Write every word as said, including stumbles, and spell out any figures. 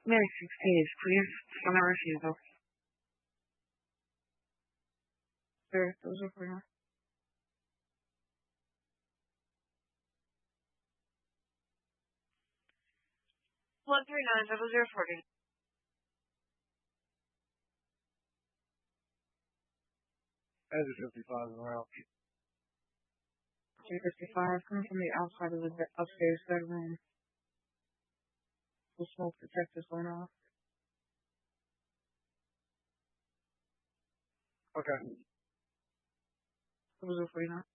Mary sixteen is clear. On the refusal. Sir, those are for you. One three nine double zero forty. As a fifty-five and around. Three fifty five coming from the outside of the be- upstairs bedroom. The smoke detector's going off. Okay. Double zero forty nine.